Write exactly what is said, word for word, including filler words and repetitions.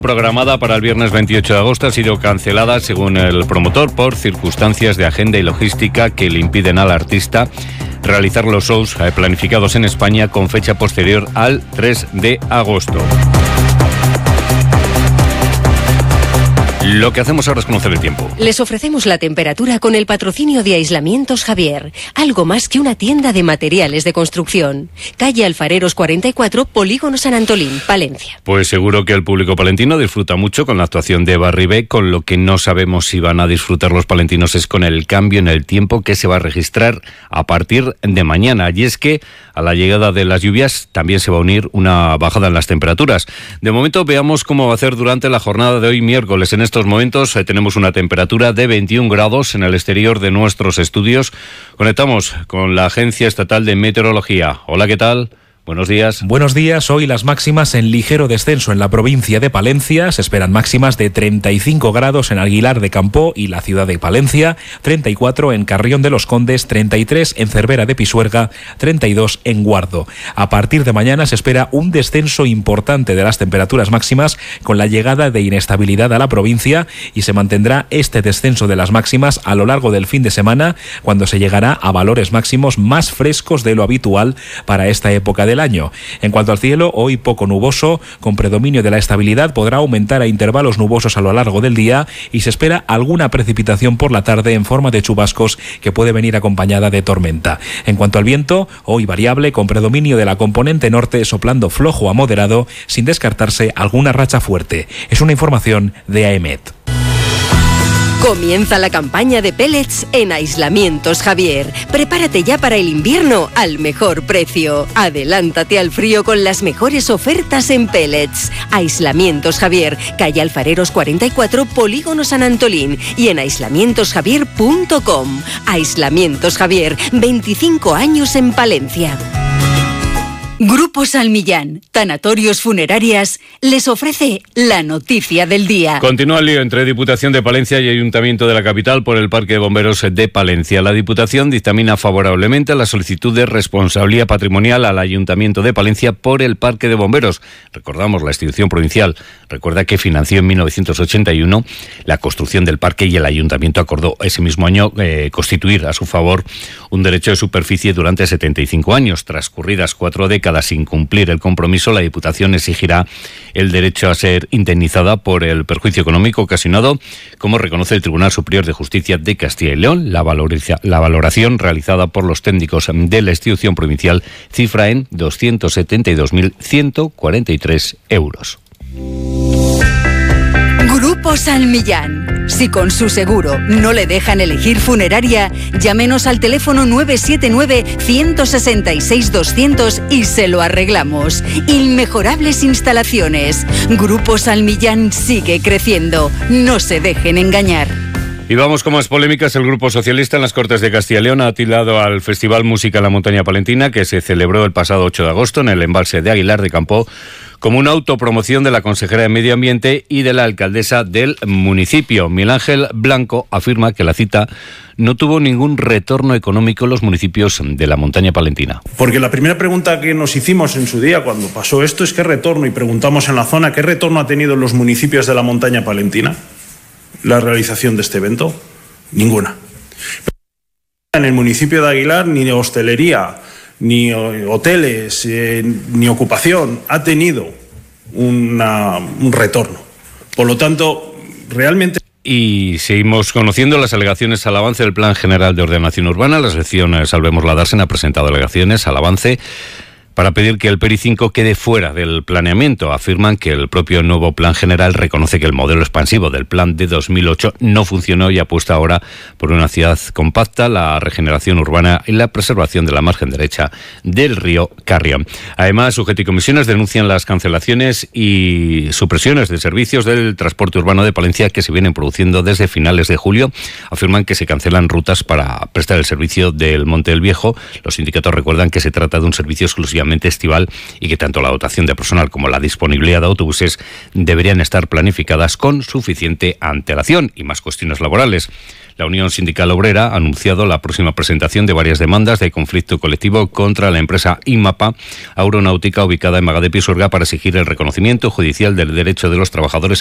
Programada para el viernes veintiocho de agosto ha sido cancelada, según el promotor, por circunstancias de agenda y logística que le impiden al artista realizar los shows planificados en España con fecha posterior al tres de agosto. Lo que hacemos ahora es conocer el tiempo. Les ofrecemos la temperatura con el patrocinio de Aislamientos Javier. Algo más que una tienda de materiales de construcción. Calle Alfareros cuarenta y cuatro, Polígono San Antolín, Palencia. Pues seguro que el público palentino disfruta mucho con la actuación de Eva Ribé. Con lo que no sabemos si van a disfrutar los palentinos es con el cambio en el tiempo que se va a registrar a partir de mañana. Y es que a la llegada de las lluvias también se va a unir una bajada en las temperaturas. De momento veamos cómo va a ser durante la jornada de hoy miércoles. En estos momentos eh, tenemos una temperatura de veintiún grados en el exterior de nuestros estudios. Conectamos con la Agencia Estatal de Meteorología. Hola, ¿qué tal? Buenos días. Buenos días. Hoy las máximas en ligero descenso en la provincia de Palencia. Se esperan máximas de treinta y cinco grados en Aguilar de Campoo y la ciudad de Palencia, treinta y cuatro en Carrión de los Condes, treinta y tres en Cervera de Pisuerga, treinta y dos en Guardo. A partir de mañana se espera un descenso importante de las temperaturas máximas con la llegada de inestabilidad a la provincia y se mantendrá este descenso de las máximas a lo largo del fin de semana, cuando se llegará a valores máximos más frescos de lo habitual para esta época de del año. En cuanto al cielo, hoy poco nuboso, con predominio de la estabilidad, podrá aumentar a intervalos nubosos a lo largo del día y se espera alguna precipitación por la tarde en forma de chubascos que puede venir acompañada de tormenta. En cuanto al viento, hoy variable, con predominio de la componente norte soplando flojo a moderado, sin descartarse alguna racha fuerte. Es una información de AEMET. Comienza la campaña de pellets en Aislamientos Javier. Prepárate ya para el invierno al mejor precio. Adelántate al frío con las mejores ofertas en pellets. Aislamientos Javier, calle Alfareros cuarenta y cuatro, Polígono San Antolín y en aislamientos javier punto com. Aislamientos Javier, veinticinco años en Palencia. Grupo Salmillán, Tanatorios Funerarias, les ofrece la noticia del día. Continúa el lío entre Diputación de Palencia y Ayuntamiento de la capital por el Parque de Bomberos de Palencia. La Diputación dictamina favorablemente la solicitud de responsabilidad patrimonial al Ayuntamiento de Palencia por el Parque de Bomberos. Recordamos, la institución provincial recuerda que financió en mil novecientos ochenta y uno la construcción del parque y el Ayuntamiento acordó ese mismo año eh, constituir a su favor un derecho de superficie durante setenta y cinco años. Transcurridas cuatro décadas sin cumplir el compromiso, la Diputación exigirá el derecho a ser indemnizada por el perjuicio económico ocasionado, como reconoce el Tribunal Superior de Justicia de Castilla y León. La, valoriza, la valoración realizada por los técnicos de la institución provincial cifra en doscientos setenta y dos mil ciento cuarenta y tres euros. Grupo Salmillán. Si con su seguro no le dejan elegir funeraria, llámenos al teléfono nueve siete nueve, uno seis seis, doscientos y se lo arreglamos. Inmejorables instalaciones. Grupo Salmillán sigue creciendo. No se dejen engañar. Y vamos con más polémicas. El Grupo Socialista en las Cortes de Castilla y León ha tildado al Festival Música en la Montaña Palentina, que se celebró el pasado ocho de agosto en el embalse de Aguilar de Campoo, como una autopromoción de la consejera de Medio Ambiente y de la alcaldesa del municipio. Miguel Ángel Blanco afirma que la cita no tuvo ningún retorno económico en los municipios de la montaña palentina. Porque la primera pregunta que nos hicimos en su día cuando pasó esto es qué retorno, y preguntamos en la zona qué retorno ha tenido en los municipios de la montaña palentina la realización de este evento. Ninguna. En el municipio de Aguilar ni hostelería, ni hoteles, eh, ni ocupación ha tenido una, un retorno. Por lo tanto, realmente... Y seguimos conociendo las alegaciones al avance del Plan General de Ordenación Urbana. La sección Salvemos la Darsen ha presentado alegaciones al avance para pedir que el PERI cinco quede fuera del planeamiento. Afirman que el propio nuevo Plan General reconoce que el modelo expansivo del Plan de dos mil ocho no funcionó y apuesta ahora por una ciudad compacta, la regeneración urbana y la preservación de la margen derecha del río Carrión. Además, Sujeto y Comisiones denuncian las cancelaciones y supresiones de servicios del transporte urbano de Palencia que se vienen produciendo desde finales de julio. Afirman que se cancelan rutas para prestar el servicio del Monte del Viejo. Los sindicatos recuerdan que se trata de un servicio exclusivamente excesivamente estival y que tanto la dotación de personal como la disponibilidad de autobuses deberían estar planificadas con suficiente antelación y más cuestiones laborales. La Unión Sindical Obrera ha anunciado la próxima presentación de varias demandas de conflicto colectivo contra la empresa IMAPA Aeronáutica ubicada en Magà de Pisuerga para exigir el reconocimiento judicial del derecho de los trabajadores